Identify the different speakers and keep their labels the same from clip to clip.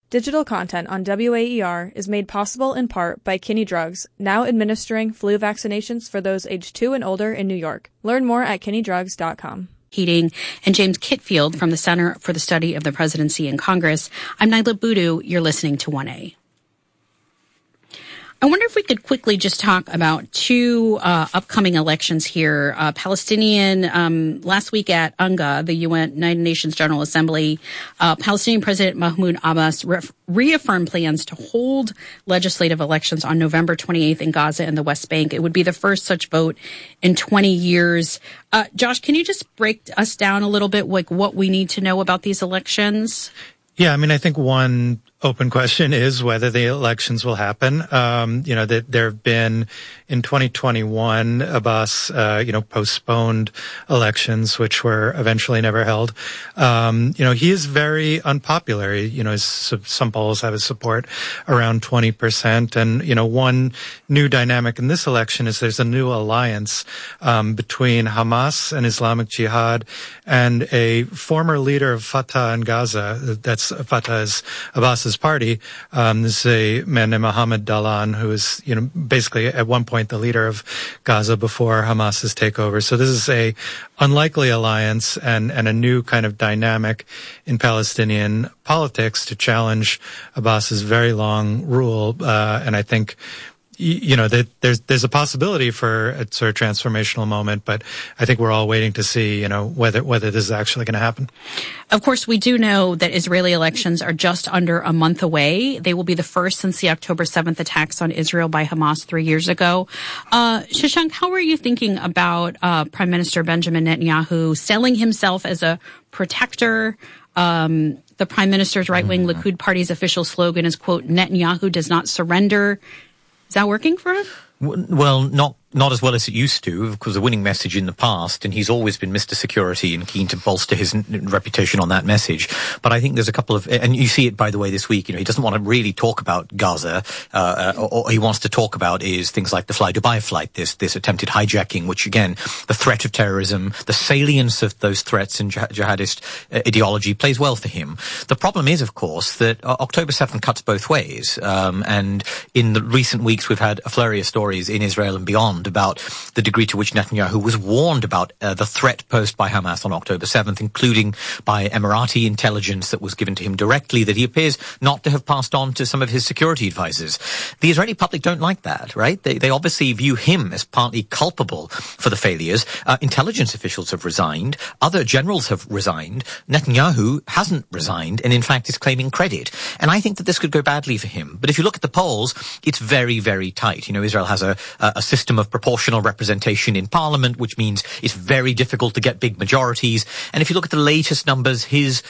Speaker 1: Digital content on WAER is made possible in part by Kinney Drugs, now administering flu vaccinations for those aged 2 and older in New York. Learn more at kinneydrugs.com.
Speaker 2: Heating, and James Kitfield from the Center for the Study of the Presidency and Congress. I'm Nyla Boodoo. You're listening to 1A. I wonder if we could quickly just talk about two upcoming elections here. Palestinian, last week at UNGA, the United Nations General Assembly, Palestinian President Mahmoud Abbas reaffirmed plans to hold legislative elections on November 28th in Gaza and the West Bank. It would be the first such vote in 20 years. Josh, can you just break us down a little bit, like what we need to know about these elections?
Speaker 3: Yeah, I mean, I think one open question is whether the elections will happen. That there have been in 2021, Abbas, postponed elections, which were eventually never held. He is very unpopular. Some polls have his support around 20%. And, one new dynamic in this election is there's a new alliance, between Hamas and Islamic Jihad and a former leader of Fatah in Gaza. That's Fatah is Abbas's party. This is a man named Mohammed Dalan, who is, basically at one point the leader of Gaza before Hamas's takeover. So this is a unlikely alliance and a new kind of dynamic in Palestinian politics to challenge Abbas's very long rule. And I think, that there's a possibility for a sort of transformational moment, but I think we're all waiting to see, whether this is actually going to happen.
Speaker 2: Of course, we do know that Israeli elections are just under a month away. They will be the first since the October 7th attacks on Israel by Hamas 3 years ago. Shashank, how are you thinking about Prime Minister Benjamin Netanyahu selling himself as a protector? The Prime Minister's right-wing Likud party's official slogan is, quote, Netanyahu does not surrender. Is that working for him?
Speaker 4: Well, not as well as it used to, because the winning message in the past, and he's always been Mr. Security and keen to bolster his reputation on that message. But I think there's a couple of, and you see it, by the way, this week, he doesn't want to really talk about Gaza. All he wants to talk about is things like the Fly Dubai flight, this attempted hijacking, which again, the threat of terrorism, the salience of those threats in jihadist ideology plays well for him. The problem is, of course, that October 7th cuts both ways. And in the recent weeks, we've had a flurry of stories in Israel and beyond about the degree to which Netanyahu was warned about the threat posed by Hamas on October 7th, including by Emirati intelligence that was given to him directly that he appears not to have passed on to some of his security advisors. The Israeli public don't like that, right? They obviously view him as partly culpable for the failures. Intelligence officials have resigned. Other generals have resigned. Netanyahu hasn't resigned and, in fact, is claiming credit. And I think that this could go badly for him. But if you look at the polls, it's very, very tight. Israel has a system of proportional representation in parliament, which means it's very difficult to get big majorities. And if you look at the latest numbers, his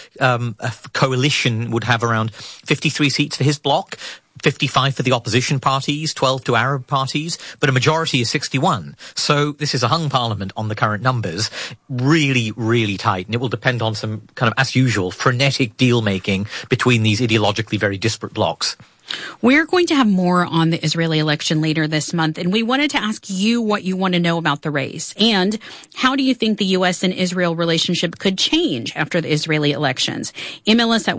Speaker 4: coalition would have around 53 seats for his bloc, 55 for the opposition parties, 12 to Arab parties, but a majority is 61. So this is a hung parliament on the current numbers, really, really tight. And it will depend on some kind of, as usual, frenetic deal-making between these ideologically very disparate blocs.
Speaker 2: We're going to have more on the Israeli election later this month, and we wanted to ask you what you want to know about the race. And how do you think the U.S. and Israel relationship could change after the Israeli elections? Email us at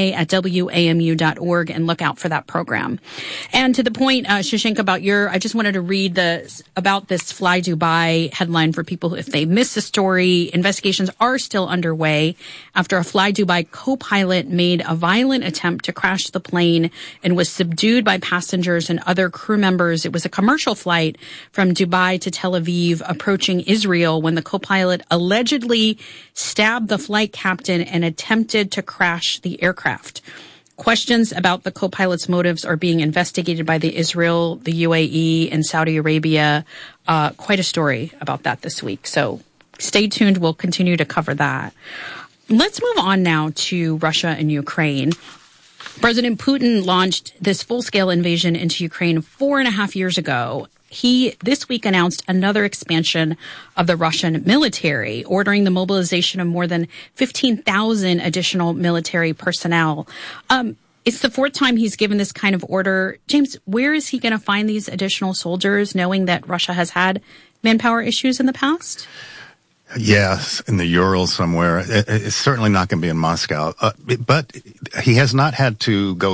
Speaker 2: 1a@wamu.org and look out for that program. And to the point, Shashank, I just wanted to read about this Fly Dubai headline for people if they missed the story. Investigations are still underway after a Fly Dubai co-pilot made a violent attempt to crash the plane and was subdued by passengers and other crew members. It was a commercial flight from Dubai to Tel Aviv approaching Israel when the co-pilot allegedly stabbed the flight captain and attempted to crash the aircraft. Questions about the co-pilot's motives are being investigated by the Israel, the UAE, and Saudi Arabia. Quite a story about that this week. So stay tuned. We'll continue to cover that. Let's move on now to Russia and Ukraine. President Putin launched this full-scale invasion into Ukraine 4.5 years ago. He this week announced another expansion of the Russian military, ordering the mobilization of more than 15,000 additional military personnel. It's the fourth time he's given this kind of order. James, where is he going to find these additional soldiers, knowing that Russia has had manpower issues in the past?
Speaker 5: Yes, in the Urals somewhere. It's certainly not going to be in Moscow. But he has not had to go